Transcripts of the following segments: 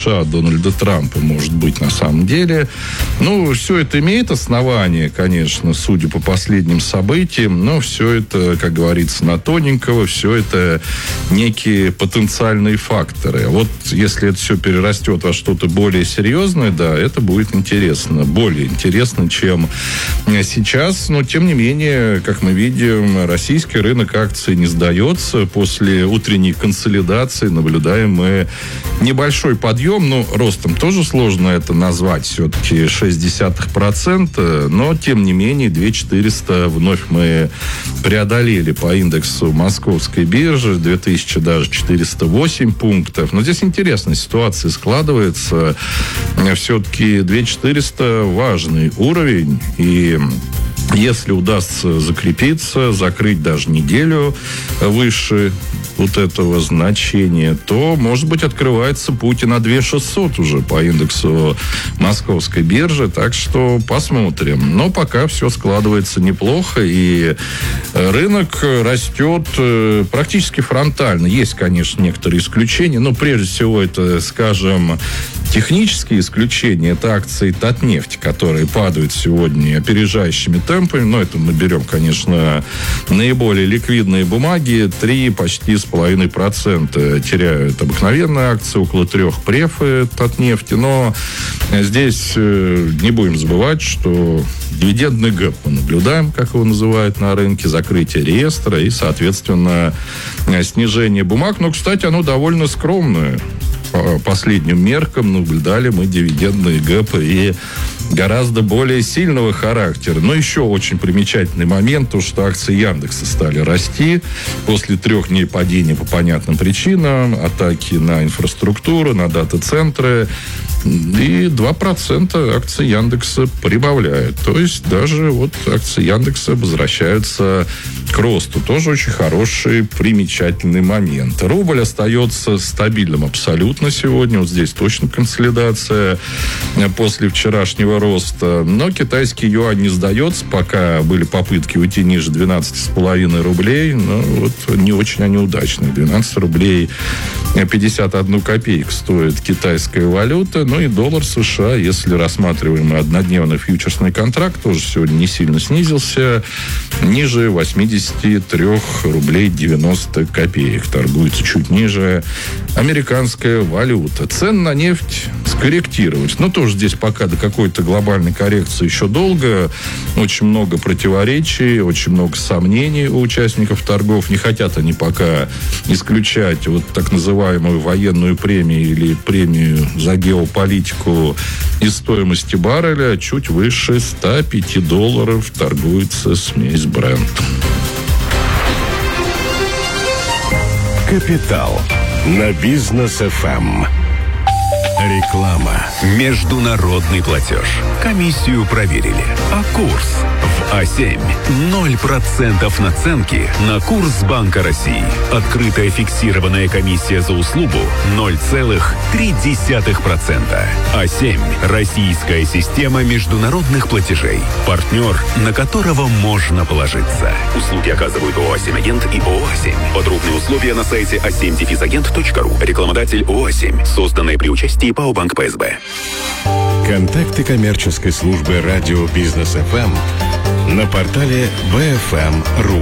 США Дональда Трампа может быть на самом деле. Ну, все это имеет основание, конечно, судя по последним событиям, но все это, как говорится, на тоненького, все это некие потенциальные факторы. Вот если это все перерастет во что-то более серьезное, да, это будет интересно. Более интересно, чем сейчас. Но, тем не менее, как мы видим, российский рынок акций не сдается. После утренней консолидации наблюдаем мы небольшой подъем. Ну, ростом тоже сложно это назвать. Все-таки 0,6%. Но, тем не менее, 2400 вновь мы преодолели по индексу Московской биржи. 2408 пунктов. Но здесь интересная ситуация складывается. Все-таки 2400 важный уровень. И если удастся закрепиться, закрыть даже неделю выше вот этого значения, то, может быть, открывается путь и на 2600 уже по индексу Московской биржи. Так что посмотрим. Но пока все складывается неплохо, и рынок растет практически фронтально. Есть, конечно, некоторые исключения, но прежде всего это, скажем, технические исключения. Это акции Татнефти, которые падают сегодня опережающими темпами. Но это мы берем, конечно, наиболее ликвидные бумаги. 3 почти с 0,5% теряют обыкновенные акции, около 3 префы Татнефти. Но здесь не будем забывать, что дивидендный гэп мы наблюдаем, как его называют на рынке, закрытие реестра и, соответственно, снижение бумаг. Но, кстати, оно довольно скромное. По последним меркам наблюдали мы дивидендные гэпы и гораздо более сильного характера. Но еще очень примечательный момент, то, что акции Яндекса стали расти после 3 дней падения по понятным причинам, атаки на инфраструктуру, на дата-центры. И 2% акции Яндекса прибавляют. То есть даже вот акции Яндекса возвращаются к росту. Тоже очень хороший, примечательный момент. Рубль остается стабильным абсолютно сегодня. Вот здесь точно консолидация после вчерашнего роста. Но китайский юань не сдается. Пока были попытки уйти ниже 12,5 рублей. Но вот не очень они удачные. 12 рублей 51 копейку стоит китайская валюта. Ну и доллар США, если рассматриваем однодневный фьючерсный контракт, тоже сегодня не сильно снизился. Ниже 83 рублей 90 копеек. Торгуется чуть ниже американская валюта. Цены на нефть скорректировались. Но тоже здесь пока до какой-то глобальной коррекции еще долго. Очень много противоречий, очень много сомнений у участников торгов. Не хотят они пока исключать вот так называемую военную премию или премию за геополитику из стоимости барреля. Чуть выше $105 торгуется смесь Brent. Капитал на Бизнес ФМ. Реклама. Международный платеж. Комиссию проверили. А курс в А7. 0% наценки на курс Банка России. Открытая фиксированная комиссия за услугу 0,3%. А7. Российская система международных платежей. Партнер, на которого можно положиться. Услуги оказывают ООО «А7-агент» и ООО «А7». Подробные условия на сайте a7-agent.ru. Рекламодатель ООО «А7». Созданное при участии ПАО «Банк ПСБ». Контакты коммерческой службы радио Бизнес ФМ на портале bfm.ru.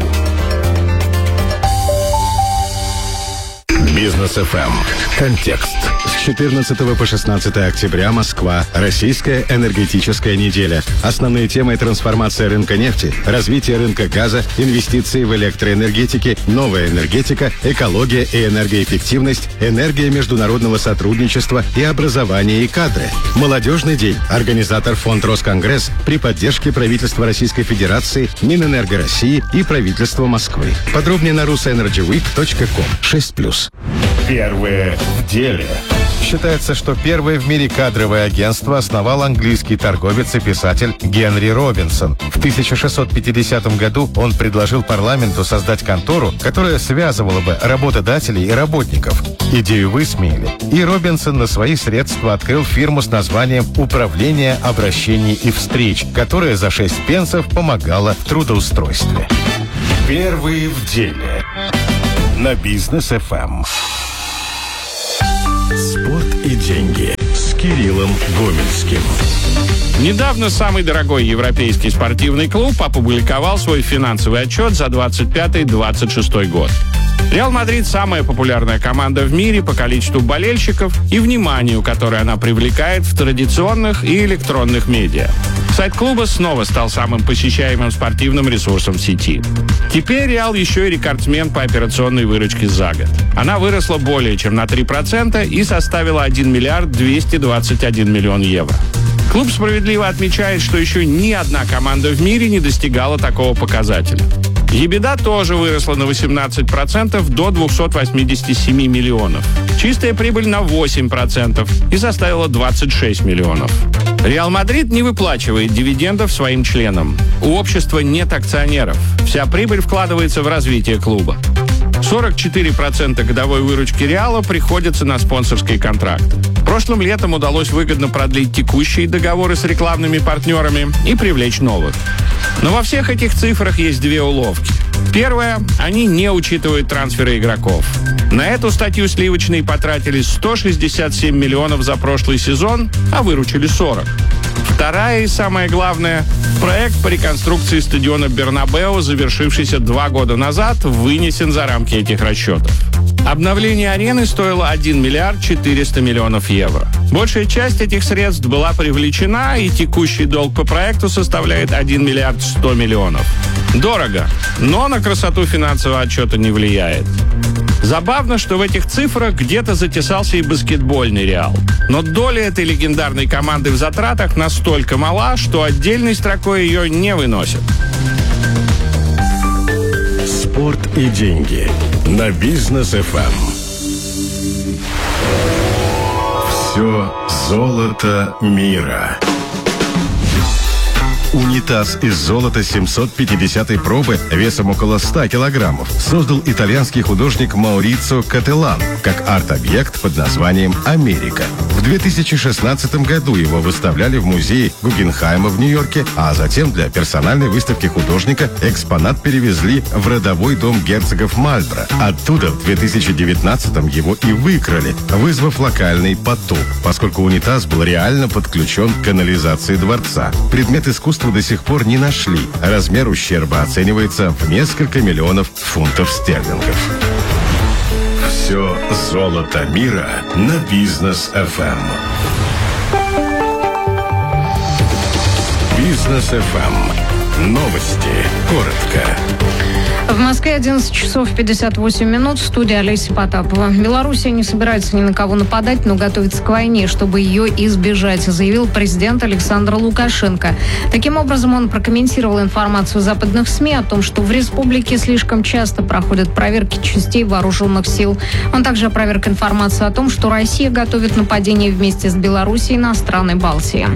Бизнес ФМ. Контекст. С 14 по 16 октября Москва. Российская энергетическая неделя. Основные темы: трансформация рынка нефти, развитие рынка газа, инвестиции в электроэнергетике, новая энергетика, экология и энергоэффективность, энергия международного сотрудничества и образование и кадры. Молодежный день. Организатор фонд Росконгресс при поддержке правительства Российской Федерации, Минэнерго России и правительства Москвы. Подробнее на rusenergyweek.com. 6+. Первые в деле. Считается, что первое в мире кадровое агентство основал английский торговец и писатель Генри Робинсон. В 1650 году он предложил парламенту создать контору, которая связывала бы работодателей и работников. Идею высмеяли, и Робинсон на свои средства открыл фирму с названием «Управление обращений и встреч», которая за 6 пенсов помогала в трудоустройстве. Первые в деле. На Бизнес ФМ. Спорт и деньги. Гомельским. Недавно самый дорогой европейский спортивный клуб опубликовал свой финансовый отчет за 25-26 год. Реал Мадрид – самая популярная команда в мире по количеству болельщиков и вниманию, которое она привлекает в традиционных и электронных медиа. Сайт клуба снова стал самым посещаемым спортивным ресурсом в сети. Теперь Реал еще и рекордсмен по операционной выручке за год. Она выросла более чем на 3% и составила 1 миллиард 221 миллион евро. Клуб справедливо отмечает, что еще ни одна команда в мире не достигала такого показателя. EBITDA тоже выросла на 18% до 287 миллионов. Чистая прибыль на 8% и составила 26 миллионов. Реал Мадрид не выплачивает дивидендов своим членам. У общества нет акционеров. Вся прибыль вкладывается в развитие клуба. 44% годовой выручки Реала приходится на спонсорские контракты. Прошлым летом удалось выгодно продлить текущие договоры с рекламными партнерами и привлечь новых. Но во всех этих цифрах есть две уловки. Первое – они не учитывают трансферы игроков. На эту статью сливочные потратили 167 миллионов за прошлый сезон, а выручили 40. Вторая и самое главное – проект по реконструкции стадиона Бернабеу, завершившийся 2 года назад, вынесен за рамки этих расчетов. Обновление арены стоило 1 миллиард 400 миллионов евро. Большая часть этих средств была привлечена, и текущий долг по проекту составляет 1 миллиард 100 миллионов. Дорого, но на красоту финансового отчета не влияет. Забавно, что в этих цифрах где-то затесался и баскетбольный Реал. Но доля этой легендарной команды в затратах настолько мала, что отдельной строкой ее не выносят. Спорт и деньги на Бизнес ФМ. Все золото мира. Унитаз из золота 750-й пробы весом около 100 килограммов создал итальянский художник Маурицио Кателлан как арт-объект под названием «Америка». В 2016 году его выставляли в музее Гугенхайма в Нью-Йорке, а затем для персональной выставки художника экспонат перевезли в родовой дом герцогов Мальборо. Оттуда в 2019-м его и выкрали, вызвав локальный потоп, поскольку унитаз был реально подключен к канализации дворца. Предмет искусства до сих пор не нашли. Размер ущерба оценивается в несколько миллионов фунтов стерлингов. Все золото мира на Бизнес ФМ. Бизнес ФМ. Новости. Коротко. В Москве 11 часов 58 минут. В студии Олеся Потапова. Белоруссия не собирается ни на кого нападать, но готовится к войне, чтобы ее избежать, заявил президент Александр Лукашенко. Таким образом, он прокомментировал информацию западных СМИ о том, что в республике слишком часто проходят проверки частей вооруженных сил. Он также опроверг информацию о том, что Россия готовит нападение вместе с Белоруссией на страны Балтии.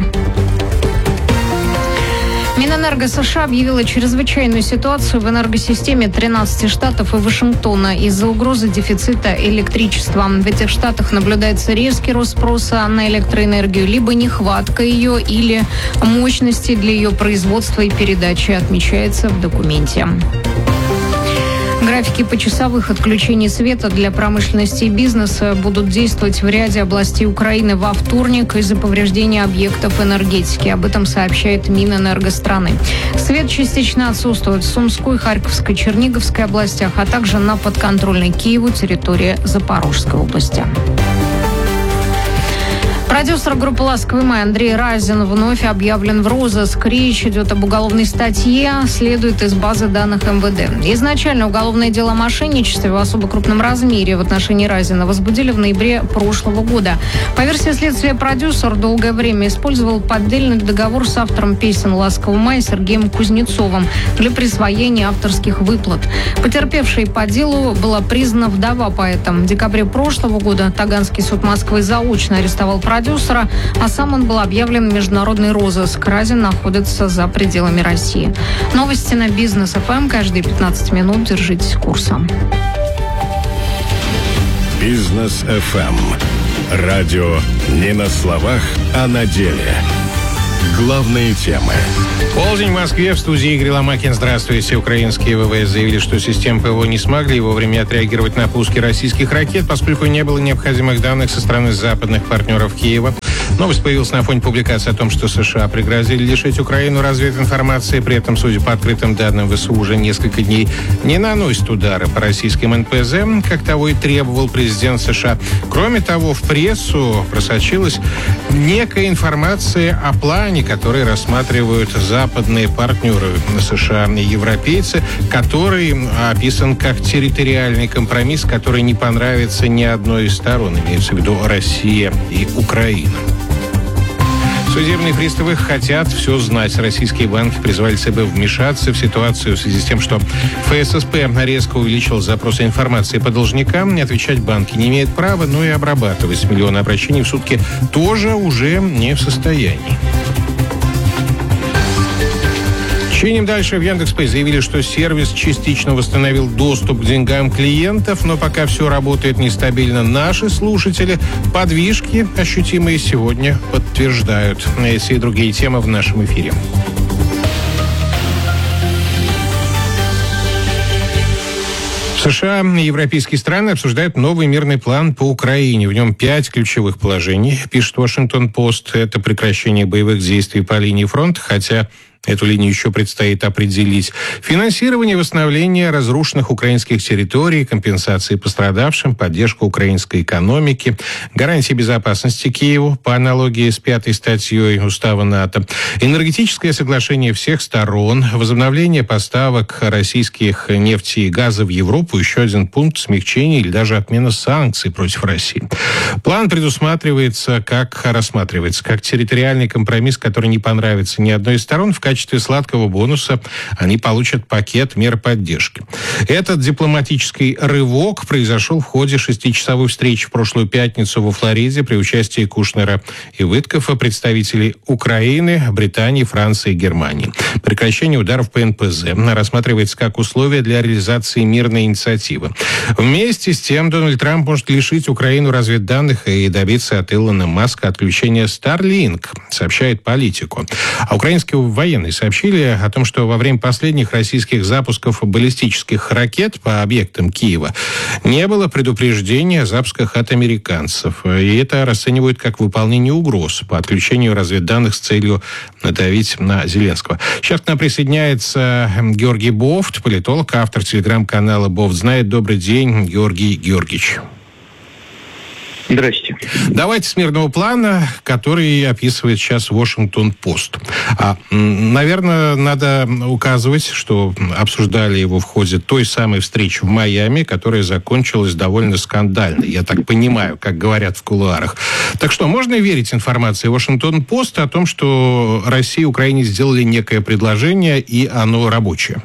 Минэнерго США объявила чрезвычайную ситуацию в энергосистеме 13 штатов и Вашингтона из-за угрозы дефицита электричества. В этих штатах наблюдается резкий рост спроса на электроэнергию, либо нехватка ее, или мощности для ее производства и передачи, отмечается в документе. Графики почасовых отключений света для промышленности и бизнеса будут действовать в ряде областей Украины во вторник из-за повреждения объектов энергетики. Об этом сообщает Минэнерго страны. Свет частично отсутствует в Сумской, Харьковской, Черниговской областях, а также на подконтрольной Киеву территории Запорожской области. Продюсер группы «Ласковый май» Андрей Разин вновь объявлен в розыск. Речь идет об уголовной статье, следует из базы данных МВД. Изначально уголовное дело о мошенничестве в особо крупном размере в отношении Разина возбудили в ноябре прошлого года. По версии следствия, продюсер долгое время использовал поддельный договор с автором песен «Ласкового мая» Сергеем Кузнецовым для присвоения авторских выплат. Потерпевшей по делу была признана вдова поэта. В декабре прошлого года Таганский суд Москвы заочно арестовал продюсера, а сам он был объявлен в международный розыск. Разин находится за пределами России. Новости на Бизнес ФМ каждые 15 минут. Держитесь курса. Бизнес ФМ. Радио не на словах, а на деле. Главные темы. Полдень в Москве. В студии Игорь Ломакин. Здравствуйте. Украинские ВВС заявили, что системы ПВО не смогли вовремя отреагировать на пуски российских ракет, поскольку не было необходимых данных со стороны западных партнеров Киева. Новость появилась на фоне публикации о том, что США пригрозили лишить Украину развединформации. При этом, судя по открытым данным, ВСУ уже несколько дней не наносит удары по российским НПЗ, как того и требовал президент США. Кроме того, в прессу просочилась некая информация о плане, который рассматривают западные партнеры США и европейцы, который описан как территориальный компромисс, который не понравится ни одной из сторон, имеется в виду Россия и Украина. Судебные приставы хотят все знать. Российские банки призвали ЦБ вмешаться в ситуацию в связи с тем, что ФССП резко увеличил запросы информации по должникам. Не отвечать банки не имеют права, но и обрабатывать миллионы обращений в сутки тоже уже не в состоянии. Чиним дальше. В Яндекс.Пэй заявили, что сервис частично восстановил доступ к деньгам клиентов, но пока все работает нестабильно. Наши слушатели подвижки, ощутимые сегодня, подтверждают. Эти и другие темы в нашем эфире. США и европейские страны обсуждают новый мирный план по Украине. В нем 5 ключевых положений, пишет Вашингтон-Пост. Это прекращение боевых действий по линии фронта, хотя эту линию еще предстоит определить. Финансирование восстановления разрушенных украинских территорий, компенсации пострадавшим, поддержка украинской экономики, гарантии безопасности Киеву по аналогии с 5 статьей Устава НАТО, энергетическое соглашение всех сторон, возобновление поставок российских нефти и газа в Европу, еще один пункт смягчения или даже отмена санкций против России. План рассматривается как территориальный компромисс, который не понравится ни одной из сторон. В качестве сладкого бонуса они получат пакет мер поддержки. Этот дипломатический рывок произошел в ходе 6-часовой встречи в прошлую пятницу во Флориде при участии Кушнера и Виткофа, представителей Украины, Британии, Франции и Германии. Прекращение ударов по НПЗ рассматривается как условие для реализации мирной инициативы. Вместе с тем Дональд Трамп может лишить Украину разведданных и добиться от Илона Маска отключения Starlink, сообщает Политико. А украинские военные сообщили о том, что во время последних российских запусков баллистических ракет по объектам Киева не было предупреждения о запусках от американцев. И это расценивают как выполнение угроз по отключению разведданных с целью надавить на Зеленского. Сейчас к нам присоединяется Георгий Бофт, политолог, автор телеграм-канала «Бофт знает». Добрый день, Георгий Георгиевич. Здрасте. Давайте с мирного плана, который описывает сейчас Вашингтон-Пост. Наверное, надо указывать, что обсуждали его в ходе той самой встречи в Майами, которая закончилась довольно скандально. Я так понимаю, как говорят в кулуарах. Так что, можно верить информации Вашингтон-Пост о том, что Россия и Украине сделали некое предложение, и оно рабочее?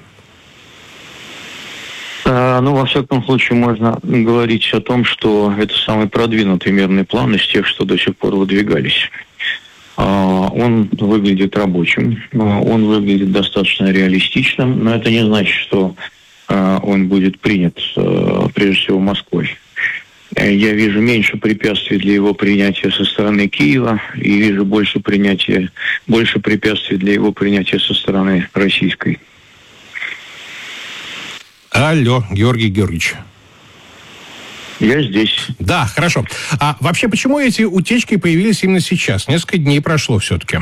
Во всяком случае, можно говорить о том, что это самый продвинутый мирный план из тех, что до сих пор выдвигались. Он выглядит рабочим, он выглядит достаточно реалистичным, но это не значит, что он будет принят, прежде всего, Москвой. Я вижу меньше препятствий для его принятия со стороны Киева и вижу больше препятствий для его принятия со стороны российской. Алло, Георгий Георгиевич. Я здесь. Да, хорошо. А вообще, почему эти утечки появились именно сейчас? Несколько дней прошло все-таки.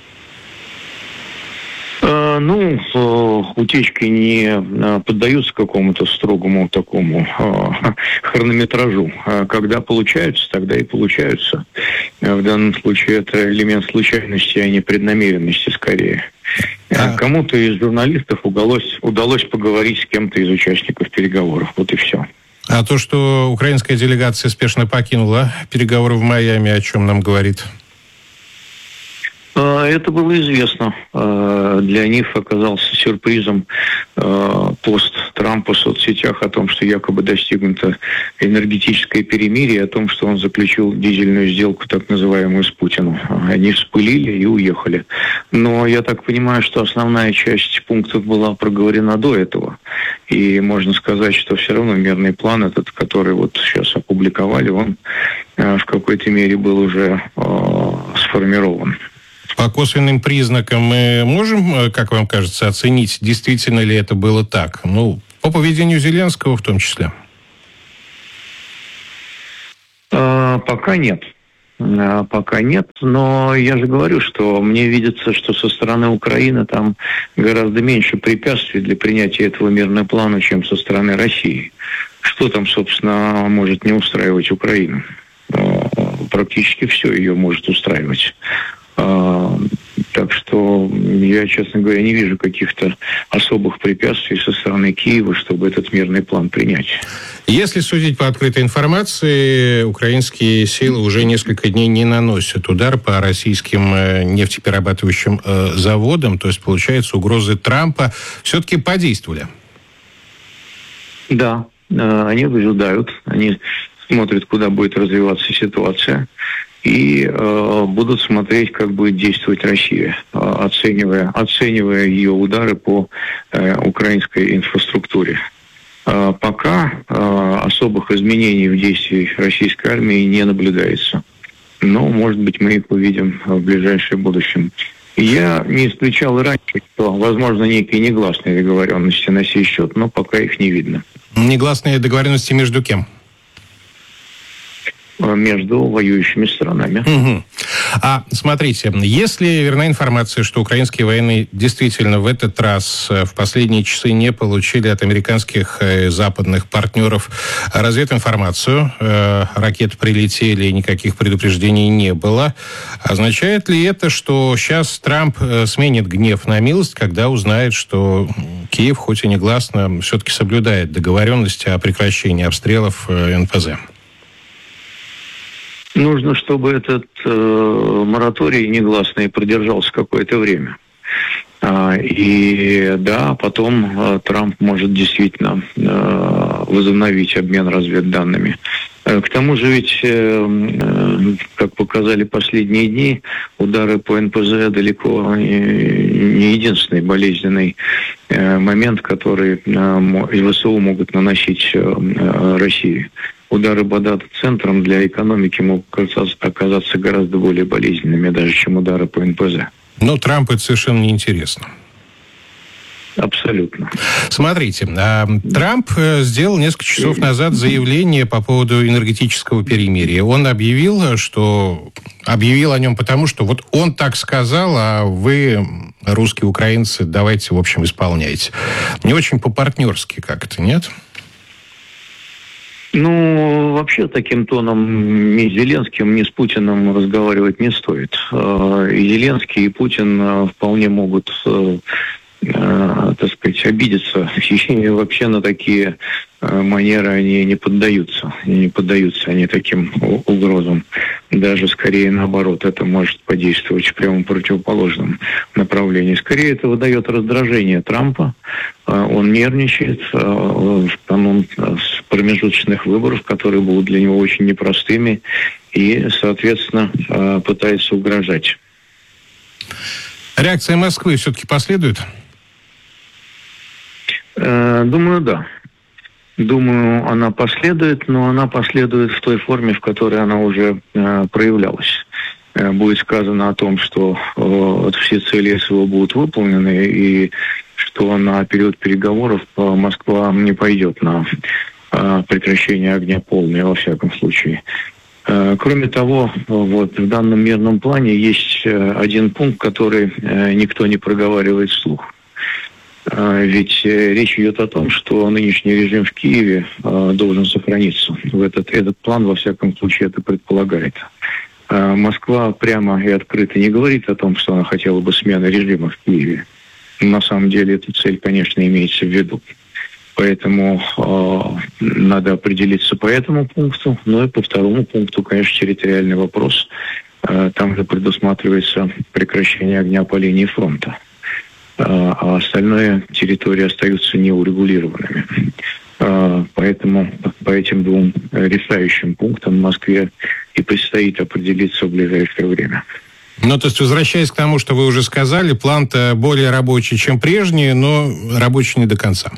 Утечки не поддаются какому-то строгому такому хронометражу. Когда получаются, тогда и получаются. В данном случае это элемент случайности, а не преднамеренности скорее. Кому-то из журналистов удалось поговорить с кем-то из участников переговоров. Вот и все. А то, что украинская делегация спешно покинула переговоры в Майами, о чем нам говорит? Это было известно. Для них оказался сюрпризом пост Трампа в соцсетях о том, что якобы достигнуто энергетическое перемирие, о том, что он заключил дизельную сделку, так называемую, с Путиным. Они вспылили и уехали. Но я так понимаю, что основная часть пунктов была проговорена до этого. И можно сказать, что все равно мирный план этот, который вот сейчас опубликовали, он в какой-то мере был уже сформирован. По косвенным признакам мы можем, как вам кажется, оценить, действительно ли это было так? По поведению Зеленского в том числе. Пока нет. пока нет. Но я же говорю, что мне видится, что со стороны Украины там гораздо меньше препятствий для принятия этого мирного плана, чем со стороны России. Что там, собственно, может не устраивать Украину? Практически все ее может устраивать. Так что я, честно говоря, не вижу каких-то особых препятствий со стороны Киева, чтобы этот мирный план принять. Если судить по открытой информации, украинские силы уже несколько дней не наносят удар по российским нефтеперерабатывающим заводам. То есть, получается, угрозы Трампа все-таки подействовали. Да, они выжидают, они смотрят, куда будет развиваться ситуация. И будут смотреть, как будет действовать Россия, оценивая ее удары по украинской инфраструктуре. Пока особых изменений в действии российской армии не наблюдается. Но, может быть, мы их увидим в ближайшем будущем. Я не исключал и раньше, что, возможно, некие негласные договоренности на сей счет, но пока их не видно. Негласные договоренности между кем? Между воюющими сторонами. Угу. А смотрите, если верна информация, что украинские военные действительно в этот раз в последние часы не получили от американских и западных партнеров развединформацию, ракеты прилетели, никаких предупреждений не было, означает ли это, что сейчас Трамп сменит гнев на милость, когда узнает, что Киев, хоть и негласно, все-таки соблюдает договоренности о прекращении обстрелов НПЗ? Нужно, чтобы этот мораторий негласный продержался какое-то время. И да, потом Трамп может действительно возобновить обмен разведданными. К тому же ведь, как показали последние дни, удары по НПЗ далеко не единственный болезненный момент, который ВСУ могут наносить России. Удары по дата-центрам для экономики могут оказаться гораздо более болезненными, даже чем удары по НПЗ. Но Трампу это совершенно неинтересно. Абсолютно. Смотрите, Трамп сделал несколько часов назад заявление по поводу энергетического перемирия. Он объявил о нем потому, что вот он так сказал, а вы, русские украинцы, давайте, в общем, исполняйте. Не очень по-партнерски как-то, нет? Ну, вообще таким тоном ни с Зеленским, ни с Путиным разговаривать не стоит. И Зеленский, и Путин вполне могут, так сказать, обидеться. И вообще на такие манеры они не поддаются. Не поддаются они таким угрозам. Даже скорее наоборот, это может подействовать в прямо противоположном направлении. Скорее это выдает раздражение Трампа. Он нервничает в канун промежуточных выборов, которые будут для него очень непростыми, и, соответственно, пытается угрожать. Реакция Москвы все-таки последует? Думаю, да. Думаю, она последует, но она последует в той форме, в которой она уже проявлялась. Будет сказано о том, что все цели СВО будут выполнены, и что на период переговоров Москва не пойдет на прекращение огня полное, во всяком случае. Кроме того, вот в данном мирном плане есть один пункт, который никто не проговаривает вслух. Ведь речь идет о том, что нынешний режим в Киеве должен сохраниться. Этот план, во всяком случае, это предполагает. Москва прямо и открыто не говорит о том, что она хотела бы смены режима в Киеве. На самом деле эта цель, конечно, имеется в виду. Поэтому надо определиться по этому пункту. Ну и по второму пункту, конечно, территориальный вопрос. Там же предусматривается прекращение огня по линии фронта. А остальные территории остаются неурегулированными. Поэтому по этим двум решающим пунктам Москве и предстоит определиться в ближайшее время. Ну, то есть, возвращаясь к тому, что вы уже сказали, план-то более рабочий, чем прежний, но рабочий не до конца.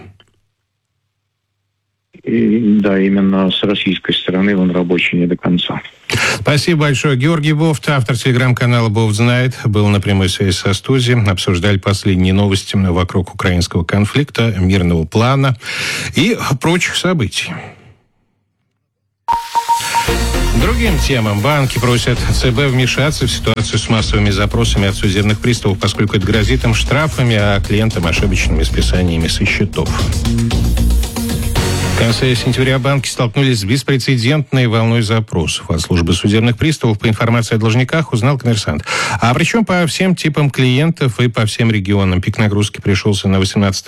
И, да, именно с российской стороны он рабочий не до конца. Спасибо большое. Георгий Бофт, автор телеграм-канала «Бофт знает», был на прямой связи со студией. Обсуждали последние новости вокруг украинского конфликта, мирного плана и прочих событий. Другим темам. Банки просят ЦБ вмешаться в ситуацию с массовыми запросами от судебных приставов, поскольку это грозит им штрафами, а клиентам ошибочными списаниями со счетов. В конце сентября банки столкнулись с беспрецедентной волной запросов от службы судебных приставов. По информации о должниках узнал «Коммерсант». А причем по всем типам клиентов и по всем регионам. Пик нагрузки пришелся на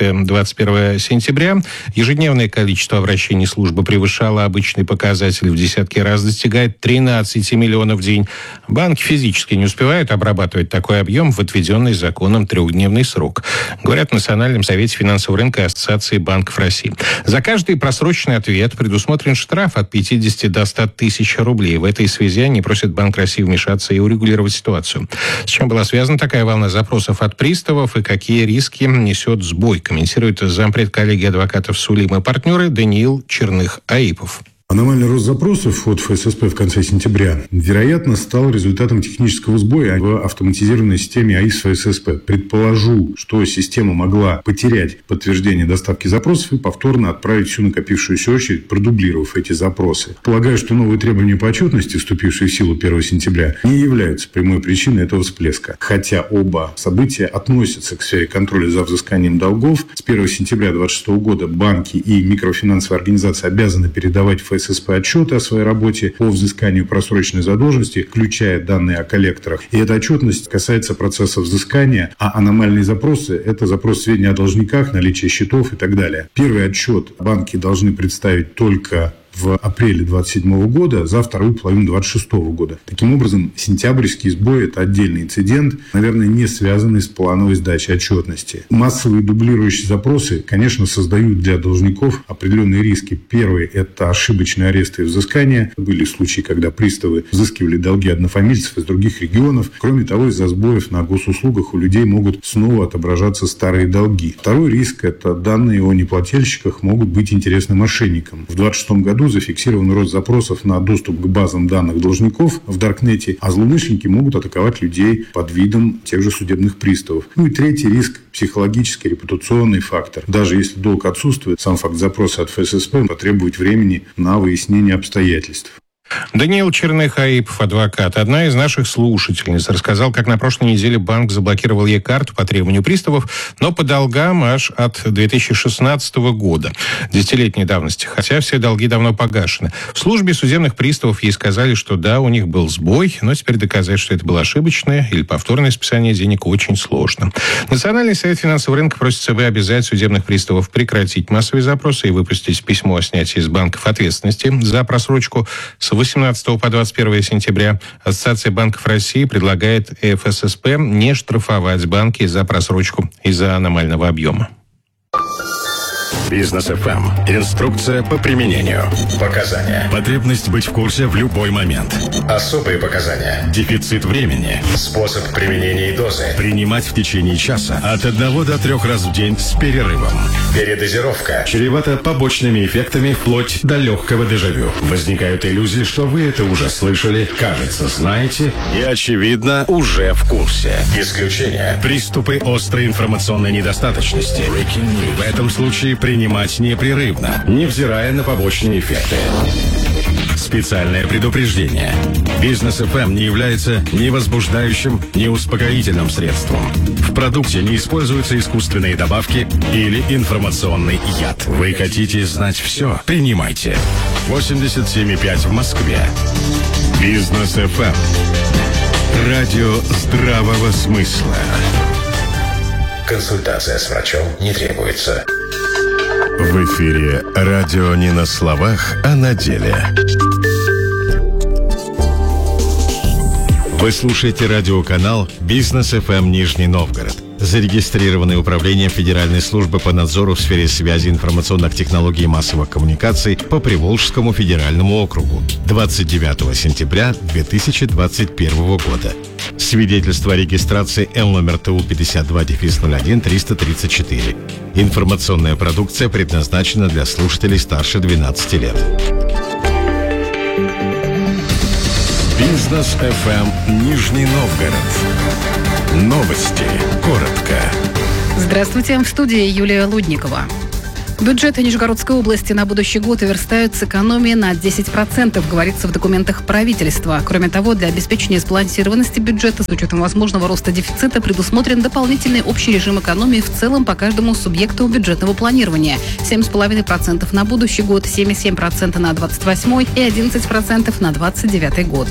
18-21 сентября. Ежедневное количество обращений службы превышало обычный показатель в десятки раз, достигает 13 миллионов в день. Банки физически не успевают обрабатывать такой объем в отведенный законом 3-дневный срок, говорят в Национальном совете финансового рынка Ассоциации банков России. За каждый просроченный ответ предусмотрен штраф от 50 до 100 тысяч рублей. В этой связи они просят Банк России вмешаться и урегулировать ситуацию. С чем была связана такая волна запросов от приставов и какие риски несет сбой, комментирует зампред коллегии адвокатов «Сулим и партнеры» Даниил Черных-Аипов. Аномальный рост запросов от ФССП в конце сентября, вероятно, стал результатом технического сбоя в автоматизированной системе АИС ФССП. Предположу, что система могла потерять подтверждение доставки запросов и повторно отправить всю накопившуюся очередь, продублировав эти запросы. Полагаю, что новые требования по отчетности, вступившие в силу 1 сентября, не являются прямой причиной этого всплеска. Хотя оба события относятся к сфере контроля за взысканием долгов. С 1 сентября 2026 года банки и микрофинансовые организации обязаны передавать в ФССП отчеты о своей работе по взысканию просроченной задолженности, включая данные о коллекторах. И эта отчетность касается процесса взыскания, а аномальные запросы – это запрос сведений о должниках, наличие счетов и так далее. Первый отчет банки должны представить только в апреле 2027 года за вторую половину 2026 года. Таким образом, сентябрьский сбой – это отдельный инцидент, наверное, не связанный с плановой сдачей отчетности. Массовые дублирующие запросы, конечно, создают для должников определенные риски. Первый – это ошибочные аресты и взыскания. Были случаи, когда приставы взыскивали долги однофамильцев из других регионов. Кроме того, из-за сбоев на госуслугах у людей могут снова отображаться старые долги. Второй риск – это данные о неплательщиках могут быть интересны мошенникам. В 2026 году зафиксирован рост запросов на доступ к базам данных должников в Даркнете, а злоумышленники могут атаковать людей под видом тех же судебных приставов. Ну и третий риск – психологический, репутационный фактор. Даже если долг отсутствует, сам факт запроса от ФССП потребует времени на выяснение обстоятельств. Даниил Черных-Аипов, адвокат. Одна из наших слушательниц рассказал, как на прошлой неделе банк заблокировал ей карту по требованию приставов, но по долгам аж от 2016 года, 10-летней давности, хотя все долги давно погашены. В службе судебных приставов ей сказали, что да, у них был сбой, но теперь доказать, что это было ошибочное или повторное списание денег, очень сложно. Национальный совет финансового рынка просит ЦБ обязать судебных приставов прекратить массовые запросы и выпустить письмо о снятии с банков ответственности за просрочку с 18 по 21 сентября. Ассоциация банков России предлагает ФССП не штрафовать банки за просрочку из-за аномального объема. Бизнес ФМ. Инструкция по применению. Показания. Потребность быть в курсе в любой момент. Особые показания. Дефицит времени. Способ применения и дозы. Принимать в течение часа. От 1 до 3 раз в день с перерывом. Передозировка. Чревата побочными эффектами вплоть до легкого дежавю. Возникают иллюзии, что вы это уже слышали, кажется, знаете и, очевидно, уже в курсе. Исключение. Приступы острой информационной недостаточности. В этом случае принимать непрерывно, невзирая на побочные эффекты. Специальное предупреждение. Бизнес ФМ не является ни возбуждающим, ни успокоительным средством. В продукте не используются искусственные добавки или информационный яд. Вы хотите знать все? Принимайте. 87,5 в Москве. Бизнес ФМ. Радио здравого смысла. Консультация с врачом не требуется. В эфире радио не на словах, а на деле. Вы слушаете радиоканал «Бизнес ФМ Нижний Новгород», зарегистрированный Управлением Федеральной службы по надзору в сфере связи, информационных технологий и массовых коммуникаций по Приволжскому федеральному округу 29 сентября 2021 года. Свидетельство о регистрации Л номер ТУ 52-01-334. Информационная продукция предназначена для слушателей старше 12 лет. Бизнес ФМ Нижний Новгород. Новости. Коротко. Здравствуйте, в студии Юлия Лудникова. Бюджет Нижегородской области на будущий год верстают с экономией на 10%, говорится в документах правительства. Кроме того, для обеспечения сбалансированности бюджета с учетом возможного роста дефицита предусмотрен дополнительный общий режим экономии в целом по каждому субъекту бюджетного планирования. 7,5% на будущий год, 7,7% на 28 и 11% на 29 год.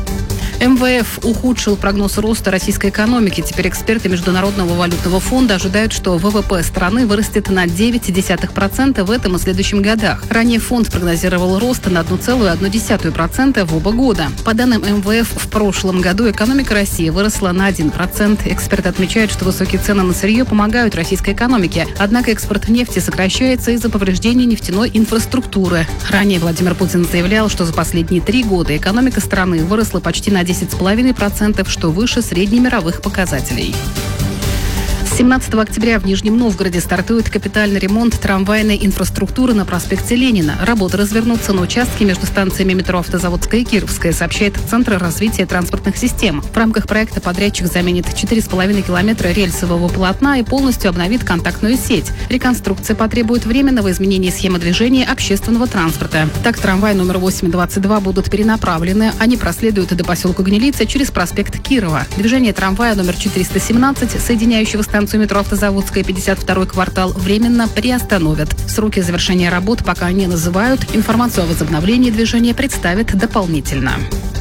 МВФ ухудшил прогноз роста российской экономики. Теперь эксперты Международного валютного фонда ожидают, что ВВП страны вырастет на 0,9% в этом и следующем годах. Ранее фонд прогнозировал рост на 1,1% в оба года. По данным МВФ, в прошлом году экономика России выросла на 1%. Эксперты отмечают, что высокие цены на сырье помогают российской экономике. Однако экспорт нефти сокращается из-за повреждений нефтяной инфраструктуры. Ранее Владимир Путин заявлял, что за последние 3 года экономика страны выросла почти на 10,5%, что выше среднемировых показателей. С 17 октября в Нижнем Новгороде стартует капитальный ремонт трамвайной инфраструктуры на проспекте Ленина. Работы развернутся на участке между станциями метро Автозаводская и Кировская, сообщает Центр развития транспортных систем. В рамках проекта подрядчик заменит 4,5 километра рельсового полотна и полностью обновит контактную сеть. Реконструкция потребует временного изменения схемы движения общественного транспорта. Так, трамвай номер 822 будут перенаправлены. Они проследуют до поселка Гнилица через проспект Кирова. Движение трамвая номер 417, соединяющего станцию метро Автозаводская, 52-й квартал, временно приостановят. Сроки завершения работ пока не называют. Информацию о возобновлении движения представят дополнительно.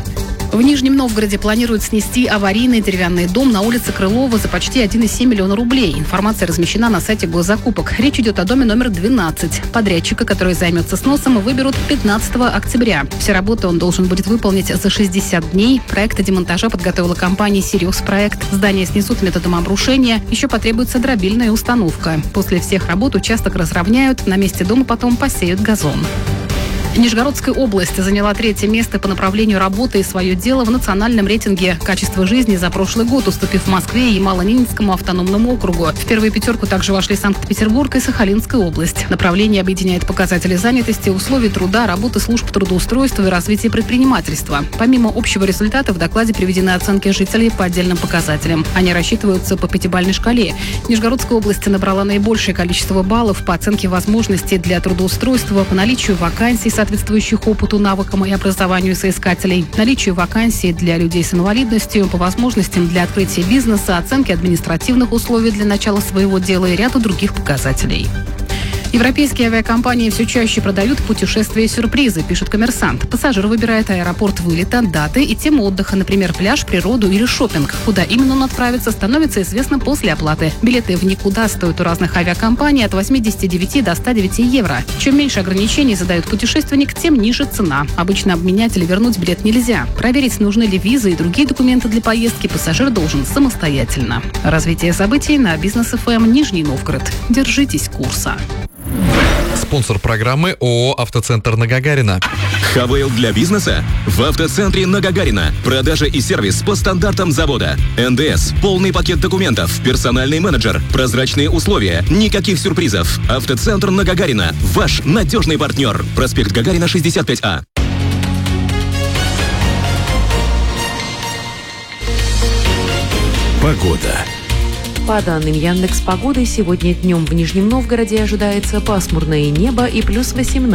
В Нижнем Новгороде планируют снести аварийный деревянный дом на улице Крылова за почти 1,7 миллиона рублей. Информация размещена на сайте госзакупок. Речь идет о доме номер 12. Подрядчика, который займется сносом, выберут 15 октября. Все работы он должен будет выполнить за 60 дней. Проект демонтажа подготовила компания «Сириус-проект». Здание снесут методом обрушения. Еще потребуется дробильная установка. После всех работ участок разровняют. На месте дома потом посеют газон. Нижегородская область заняла 3-е место по направлению работы и свое дело в национальном рейтинге «Качество жизни» за прошлый год, уступив Москве и Ямало-Ненецкому автономному округу. В первую 5 также вошли Санкт-Петербург и Сахалинская область. Направление объединяет показатели занятости, условий труда, работы служб трудоустройства и развития предпринимательства. Помимо общего результата в докладе приведены оценки жителей по отдельным показателям. Они рассчитываются по 5-бальной шкале. Нижегородская область набрала наибольшее количество баллов по оценке возможностей для трудоустройства, по наличию вакансий, соответствующих опыту, навыкам и образованию соискателей, наличию вакансий для людей с инвалидностью, по возможностям для открытия бизнеса, оценки административных условий для начала своего дела и ряду других показателей. Европейские авиакомпании все чаще продают путешествия-сюрпризы, пишет «Коммерсант». Пассажир выбирает аэропорт вылета, даты и тему отдыха, например, пляж, природу или шопинг. Куда именно он отправится, становится известно после оплаты. Билеты в никуда стоят у разных авиакомпаний от 89 до 109 евро. Чем меньше ограничений задает путешественник, тем ниже цена. Обычно обменять или вернуть билет нельзя. Проверить, нужны ли визы и другие документы для поездки, пассажир должен самостоятельно. Развитие событий на Бизнес ФМ Нижний Новгород. Держитесь курса. Спонсор программы ООО «Автоцентр на Гагарина». ХВЛ для бизнеса? В автоцентре на Гагарина. Продажа и сервис по стандартам завода. НДС, полный пакет документов, персональный менеджер, прозрачные условия, никаких сюрпризов. Автоцентр на Гагарина. Ваш надежный партнер. Проспект Гагарина, 65А. Погода. По данным Яндекс.Погоды, сегодня днем в Нижнем Новгороде ожидается пасмурное небо и плюс 18.